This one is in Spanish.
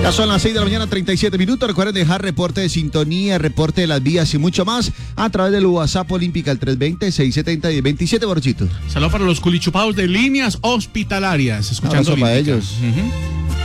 Ya son las 6 de la mañana, 37 minutos. Recuerden dejar reporte de sintonía, reporte de las vías y mucho más a través del WhatsApp Olímpica, el 320-670-1027, Borchito. Saludos para los culichupados de líneas hospitalarias. Escuchando para ellos.